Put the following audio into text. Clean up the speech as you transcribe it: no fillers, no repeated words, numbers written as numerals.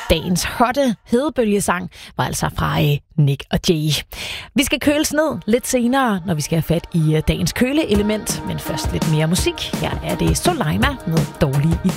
Dagens hotte hedebølgesang var altså fra Nick og Jay. Vi skal køles ned lidt senere, når vi skal have fat i dagens køleelement, men først lidt mere musik. Her er det Soleima med Dårlige Idéer.